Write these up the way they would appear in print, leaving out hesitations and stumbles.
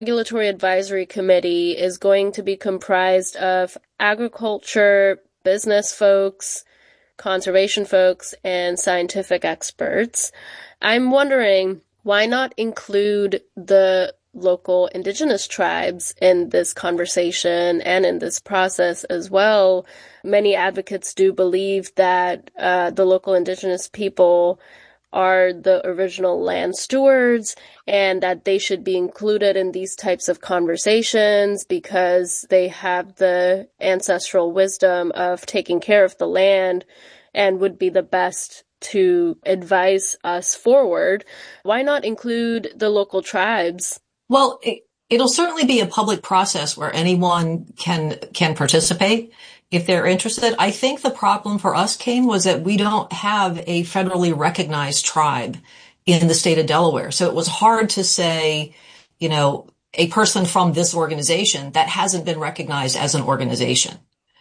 Regulatory Advisory Committee is going to be comprised of agriculture, business folks, conservation folks, and scientific experts. I'm wondering, why not include the local indigenous tribes in this conversation and in this process as well? Many advocates do believe that the local indigenous people are the original land stewards and that they should be included in these types of conversations because they have the ancestral wisdom of taking care of the land and would be the best to advise us forward. Why not include the local tribes? Well, it'll certainly be a public process where anyone can participate if they're interested. I think the problem for us was that we don't have a federally recognized tribe in the state of Delaware. So it was hard to say, a person from this organization that hasn't been recognized as an organization.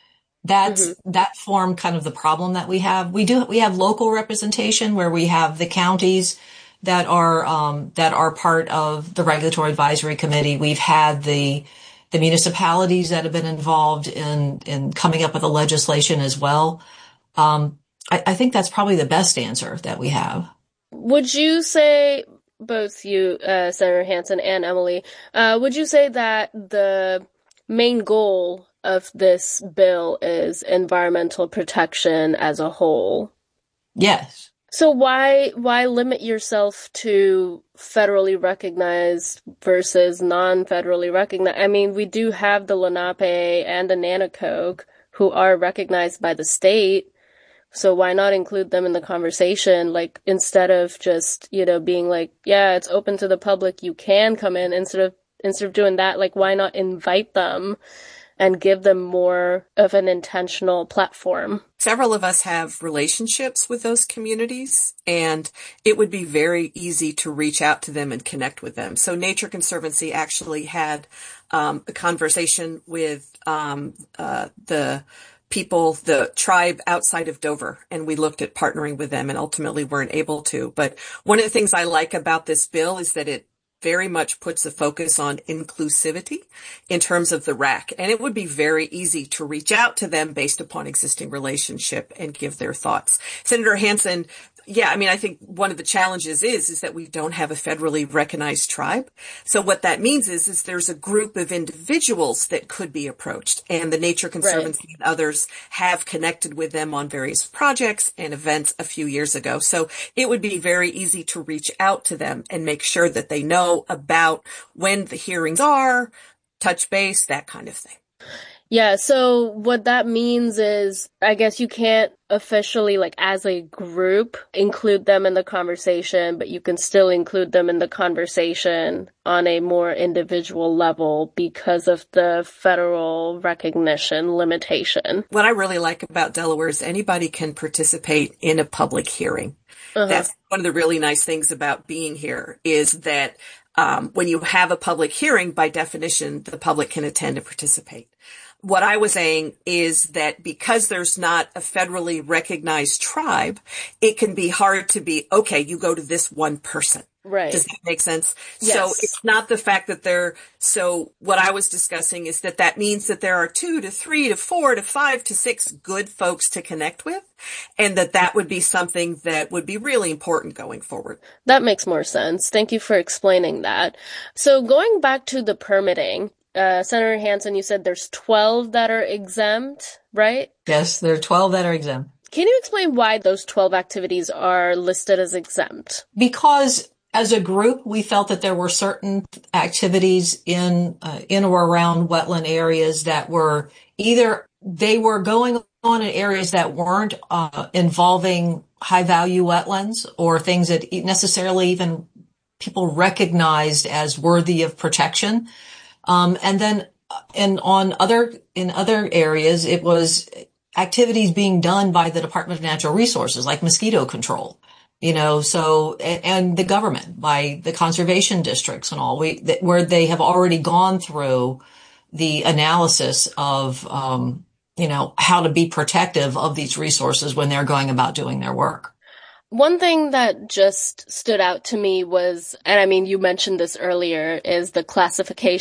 That formed kind of the problem that we have. We have local representation where we have the counties that are part of the Regulatory Advisory Committee. We've had the municipalities that have been involved in coming up with the legislation as well. I think that's probably the best answer that we have. Would you say, both you, Senator Hansen and Emily, would you say that the main goal of this bill is environmental protection as a whole? Yes. So why limit yourself to federally recognized versus non-federally recognized? I mean, we do have the Lenape and the Nanticoke who are recognized by the state. So why not include them in the conversation? Like, instead of just, being like, yeah, it's open to the public, you can come in, instead of doing that, like, why not invite them and give them more of an intentional platform? Several of us have relationships with those communities, and it would be very easy to reach out to them and connect with them. So Nature Conservancy actually had a conversation with the people, the tribe outside of Dover, and we looked at partnering with them and ultimately weren't able to. But one of the things I like about this bill is that it very much puts a focus on inclusivity in terms of the RAC. And it would be very easy to reach out to them based upon existing relationship and give their thoughts. Senator Hansen, I think one of the challenges is that we don't have a federally recognized tribe. So what that means is there's a group of individuals that could be approached, and the Nature Conservancy and others have connected with them on various projects and events a few years ago. So it would be very easy to reach out to them and make sure that they know about when the hearings are, touch base, that kind of thing. Yeah, so what that means is, I guess you can't officially, like, as a group, include them in the conversation, but you can still include them in the conversation on a more individual level because of the federal recognition limitation. What I really like about Delaware is anybody can participate in a public hearing. That's one of the really nice things about being here, is that when you have a public hearing, by definition, the public can attend and participate. What I was saying is that because there's not a federally recognized tribe, it can be hard to be, okay, you go to this one person. Right. Does that make sense? Yes. So it's not the fact that so what I was discussing is that means that there are 2 to 3 to 4 to 5 to 6 good folks to connect with, and that would be something that would be really important going forward. That makes more sense. Thank you for explaining that. So going back to the permitting, Senator Hansen, you said there's 12 that are exempt, right? Yes, there are 12 that are exempt. Can you explain why those 12 activities are listed as exempt? Because as a group, we felt that there were certain activities in or around wetland areas that were either they were going on in areas that weren't involving high value wetlands, or things that necessarily even people recognized as worthy of protection. And then in other areas, it was activities being done by the Department of Natural Resources, like mosquito control, and the government, by the conservation districts and all, where they have already gone through the analysis of, how to be protective of these resources when they're going about doing their work. One thing that just stood out to me was, and I mean, you mentioned this earlier, is the classification